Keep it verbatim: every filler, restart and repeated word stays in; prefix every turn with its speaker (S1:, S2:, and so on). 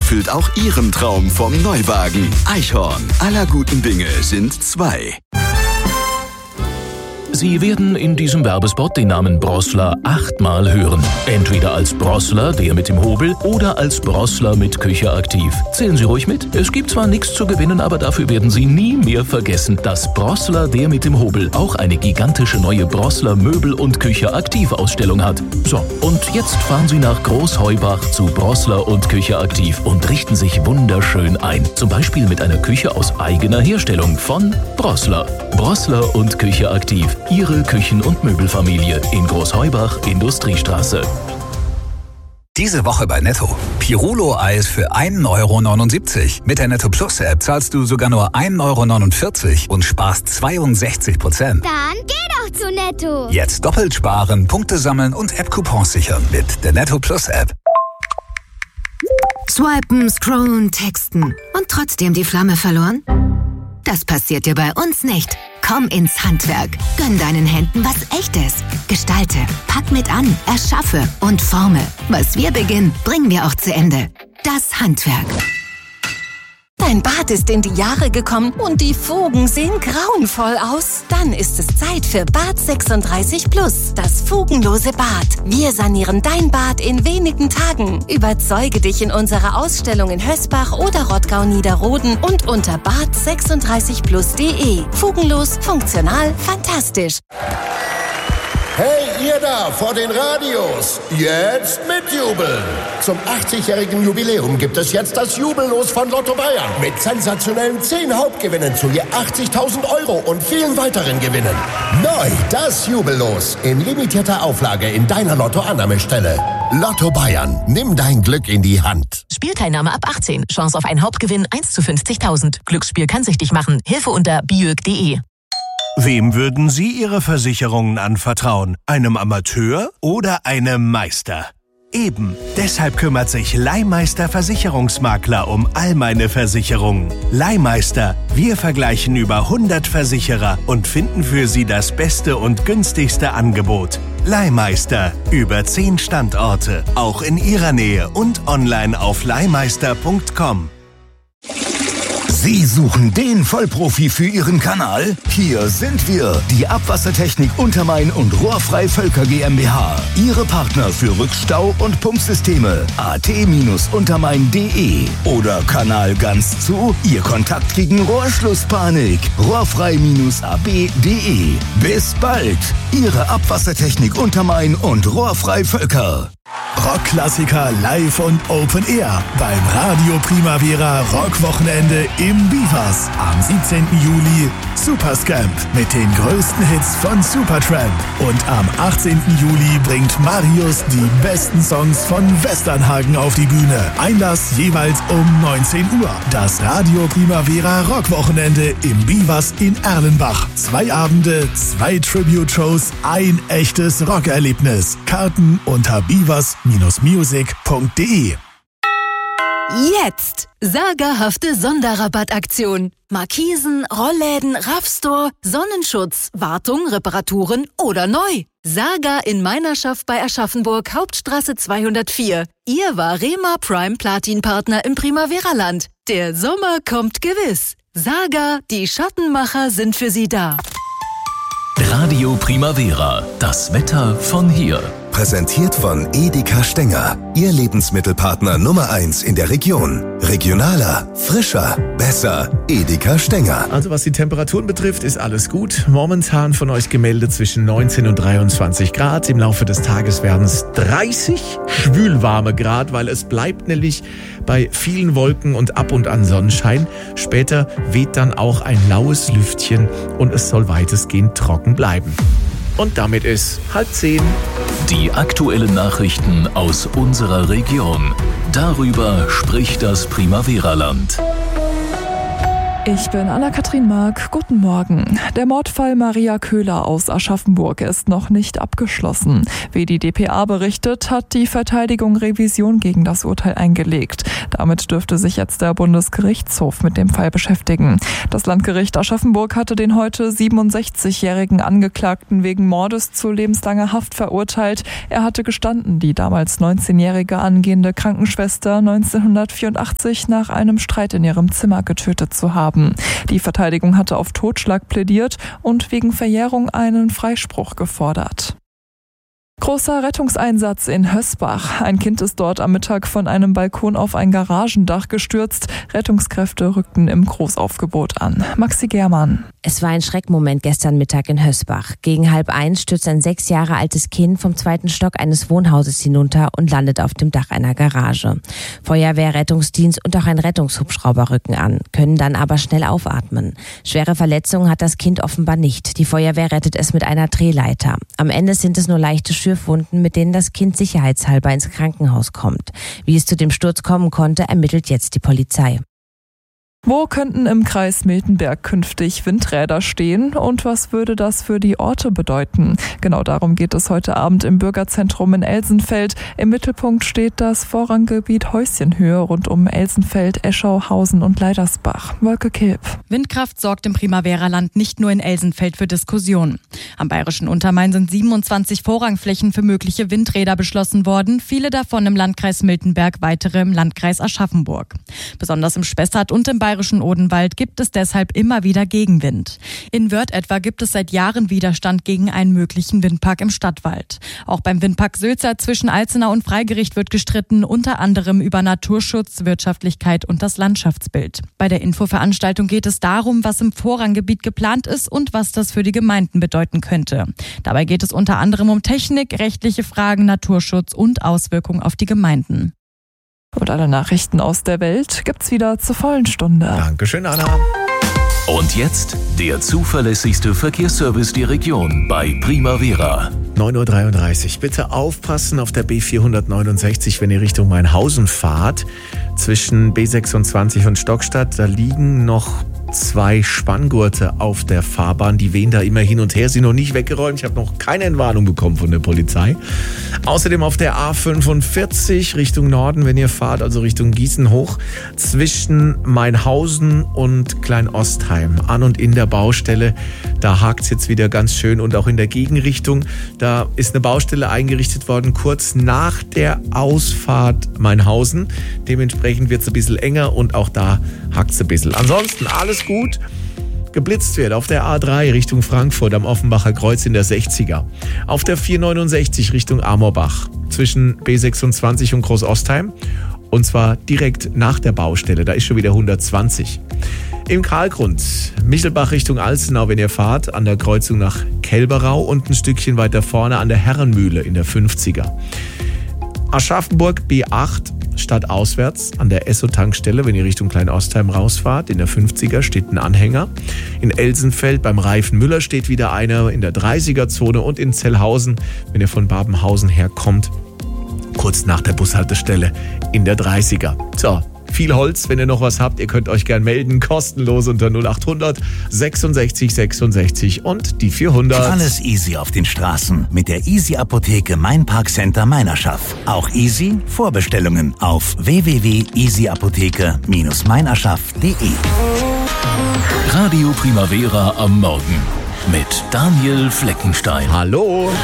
S1: erfüllt auch Ihren Traum vom Neuwagen. Eichhorn, aller guten Dinge sind zwei.
S2: Sie werden in diesem Werbespot den Namen Brossler achtmal hören. Entweder als Brossler, der mit dem Hobel, oder als Brossler mit Küche aktiv. Zählen Sie ruhig mit. Es gibt zwar nichts zu gewinnen, aber dafür werden Sie nie mehr vergessen, dass Brossler, der mit dem Hobel, auch eine gigantische neue Brossler Möbel- und Küche aktiv Ausstellung hat. So, und jetzt fahren Sie nach Großheubach zu Brossler und Küche aktiv und richten sich wunderschön ein. Zum Beispiel mit einer Küche aus eigener Herstellung von Brossler. Brossler und Küche aktiv. Ihre Küchen- und Möbelfamilie in Großheubach, Industriestraße.
S3: Diese Woche bei Netto. Pirulo-Eis für ein Euro neunundsiebzig. Mit der Netto Plus App zahlst du sogar nur ein Euro neunundvierzig und sparst zweiundsechzig Prozent.
S4: Dann geh doch zu Netto.
S3: Jetzt doppelt sparen, Punkte sammeln und App-Coupons sichern mit der Netto Plus App.
S5: Swipen, scrollen, texten und trotzdem die Flamme verloren? Das passiert dir bei uns nicht. Komm ins Handwerk. Gönn deinen Händen was Echtes. Gestalte, pack mit an, erschaffe und forme. Was wir beginnen, bringen wir auch zu Ende. Das Handwerk.
S6: Dein Bad ist in die Jahre gekommen und die Fugen sehen grauenvoll aus? Dann ist es Zeit für Bad sechsunddreißig Plus, das fugenlose Bad. Wir sanieren dein Bad in wenigen Tagen. Überzeuge dich in unserer Ausstellung in Hösbach oder Rottgau-Niederroden und unter bad sechsunddreißig plus punkt de. Fugenlos, funktional, fantastisch.
S7: Hey, ihr da vor den Radios, jetzt mitjubeln! Zum achtzigjährigen Jubiläum gibt es jetzt das Jubellos von Lotto Bayern mit sensationellen zehn Hauptgewinnen zu je achtzigtausend Euro und vielen weiteren Gewinnen. Neu das Jubellos in limitierter Auflage in deiner Lotto-Annahmestelle. Lotto Bayern, nimm dein Glück in die Hand.
S8: Spielteilnahme ab achtzehn. Chance auf einen Hauptgewinn eins zu fünfzigtausend. Glücksspiel kann süchtig machen. Hilfe unter biög punkt de.
S9: Wem würden Sie Ihre Versicherungen anvertrauen? Einem Amateur oder einem Meister? Eben, deshalb kümmert sich Leihmeister Versicherungsmakler um all meine Versicherungen. Leihmeister, wir vergleichen über hundert Versicherer und finden für Sie das beste und günstigste Angebot. Leihmeister, über zehn Standorte, auch in Ihrer Nähe und online auf leihmeister punkt com.
S10: Sie suchen den Vollprofi für Ihren Kanal? Hier sind wir, die Abwassertechnik Untermain und Rohrfrei Völker GmbH. Ihre Partner für Rückstau- und Pumpsysteme. at Untermain punkt de oder Kanal ganz zu. Ihr Kontakt gegen Rohrschlusspanik. Rohrfrei A B punkt de. Bis bald. Ihre Abwassertechnik Untermain und Rohrfrei Völker.
S11: Rockklassiker live und Open Air beim Radio Primavera Rockwochenende im Bivas. Am siebzehnten Juli Superscamp mit den größten Hits von Supertramp. Und am achtzehnten Juli bringt Marius die besten Songs von Westernhagen auf die Bühne. Einlass jeweils um neunzehn Uhr. Das Radio Primavera Rockwochenende im Bivas in Erlenbach. Zwei Abende, zwei Tribute-Shows, ein echtes Rockerlebnis. Karten unter bivas music punkt de.
S5: Jetzt sagerhafte Sonderrabattaktion. Markisen, Rollläden, Raffstore, Sonnenschutz, Wartung, Reparaturen oder neu. Saga in Meinerschaft bei Aschaffenburg, Hauptstraße zweihundertvier. Ihr Varema Prime Platin Partner im Primavera-Land. Der Sommer kommt gewiss. Saga, die Schattenmacher sind für Sie da.
S2: Radio Primavera, das Wetter von hier.
S12: Präsentiert von Edeka Stenger, Ihr Lebensmittelpartner Nummer eins in der Region. Regionaler, frischer, besser. Edeka Stenger.
S13: Also was die Temperaturen betrifft, ist alles gut. Momentan von euch gemeldet zwischen neunzehn und dreiundzwanzig Grad. Im Laufe des Tages werden es dreißig schwülwarme Grad, weil es bleibt nämlich bei vielen Wolken und ab und an Sonnenschein. Später weht dann auch ein laues Lüftchen und es soll weitestgehend trocken bleiben. Und damit ist halb zehn.
S2: Die aktuellen Nachrichten aus unserer Region. Darüber spricht das Primavera-Land.
S14: Ich bin Anna-Kathrin Mark. Guten Morgen. Der Mordfall Maria Köhler aus Aschaffenburg ist noch nicht abgeschlossen. Wie die d p a berichtet, hat die Verteidigung Revision gegen das Urteil eingelegt. Damit dürfte sich jetzt der Bundesgerichtshof mit dem Fall beschäftigen. Das Landgericht Aschaffenburg hatte den heute siebenundsechzigjährigen Angeklagten wegen Mordes zu lebenslanger Haft verurteilt. Er hatte gestanden, die damals neunzehnjährige angehende Krankenschwester neunzehnhundertvierundachtzig nach einem Streit in ihrem Zimmer getötet zu haben. Die Verteidigung hatte auf Totschlag plädiert und wegen Verjährung einen Freispruch gefordert. Großer Rettungseinsatz in Hösbach. Ein Kind ist dort am Mittag von einem Balkon auf ein Garagendach gestürzt. Rettungskräfte rückten im Großaufgebot an. Maxi Germann.
S15: Es war ein Schreckmoment gestern Mittag in Hösbach. Gegen halb eins stürzt ein sechs Jahre altes Kind vom zweiten Stock eines Wohnhauses hinunter und landet auf dem Dach einer Garage. Feuerwehr, Rettungsdienst und auch ein Rettungshubschrauber rücken an, können dann aber schnell aufatmen. Schwere Verletzungen hat das Kind offenbar nicht. Die Feuerwehr rettet es mit einer Drehleiter. Am Ende sind es nur leichte Schürfwunden, mit denen das Kind sicherheitshalber ins Krankenhaus kommt. Wie es zu dem Sturz kommen konnte, ermittelt jetzt die Polizei.
S14: Wo könnten im Kreis Miltenberg künftig Windräder stehen und was würde das für die Orte bedeuten? Genau darum geht es heute Abend im Bürgerzentrum in Elsenfeld. Im Mittelpunkt steht das Vorranggebiet Häuschenhöhe rund um Elsenfeld, Eschauhausen und Leidersbach. Wolke Kilp.
S16: Windkraft sorgt im Primavera-Land nicht nur in Elsenfeld für Diskussionen. Am Bayerischen Untermain sind siebenundzwanzig Vorrangflächen für mögliche Windräder beschlossen worden, viele davon im Landkreis Miltenberg, weitere im Landkreis Aschaffenburg. Besonders im Spessart und im Bayerischen Odenwald gibt es deshalb immer wieder Gegenwind. In Wörth etwa gibt es seit Jahren Widerstand gegen einen möglichen Windpark im Stadtwald. Auch beim Windpark Sülzer zwischen Alzenau und Freigericht wird gestritten, unter anderem über Naturschutz, Wirtschaftlichkeit und das Landschaftsbild. Bei der Infoveranstaltung geht es darum, was im Vorranggebiet geplant ist und was das für die Gemeinden bedeuten könnte. Dabei geht es unter anderem um Technik, rechtliche Fragen, Naturschutz und Auswirkungen auf die Gemeinden.
S14: Und alle Nachrichten aus der Welt gibt's wieder zur vollen Stunde.
S13: Dankeschön, Anna.
S2: Und jetzt der zuverlässigste Verkehrsservice der Region bei Primavera.
S13: neun Uhr dreiunddreißig. Bitte aufpassen auf der B vierhundertneunundsechzig, wenn ihr Richtung Mainhausen fahrt. Zwischen B sechsundzwanzig und Stockstadt, da liegen noch zwei Spanngurte auf der Fahrbahn. Die wehen da immer hin und her, sind noch nicht weggeräumt. Ich habe noch keine Entwarnung bekommen von der Polizei. Außerdem auf der A fünfundvierzig Richtung Norden, wenn ihr fahrt, also Richtung Gießen hoch, zwischen Mainhausen und Kleinostheim, an und in der Baustelle. Da hakt es jetzt wieder ganz schön und auch in der Gegenrichtung. Da ist eine Baustelle eingerichtet worden, kurz nach der Ausfahrt Mainhausen. Dementsprechend wird es ein bisschen enger und auch da hakt es ein bisschen. Ansonsten alles gut. Geblitzt wird auf der A drei Richtung Frankfurt am Offenbacher Kreuz in der sechziger. Auf der vierhundertneunundsechzig Richtung Amorbach zwischen B sechsundzwanzig und Großostheim. Und zwar direkt nach der Baustelle. Da ist schon wieder hundertzwanzig. Im Karlgrund, Michelbach Richtung Alzenau, wenn ihr fahrt, an der Kreuzung nach Kelberau und ein Stückchen weiter vorne an der Herrenmühle in der fünfziger. Aschaffenburg B acht, stadtauswärts an der Esso-Tankstelle, wenn ihr Richtung Kleinostheim rausfahrt. In der fünfziger steht ein Anhänger. In Elsenfeld beim Reifen Müller steht wieder einer, in der dreißiger-Zone und in Zellhausen, wenn ihr von Babenhausen herkommt, kurz nach der Bushaltestelle in der dreißiger. So, viel Holz, wenn ihr noch was habt, ihr könnt euch gern melden, kostenlos unter null achthundert sechsundsechzig sechsundsechzig und die vierhundert.
S10: Alles easy auf den Straßen mit der Easy Apotheke Mein Park Center Meinerschaft. Auch easy Vorbestellungen auf w w w punkt easy apotheke Bindestrich meinerschaft punkt de.
S2: Radio Primavera am Morgen mit Daniel Fleckenstein.
S13: Hallo.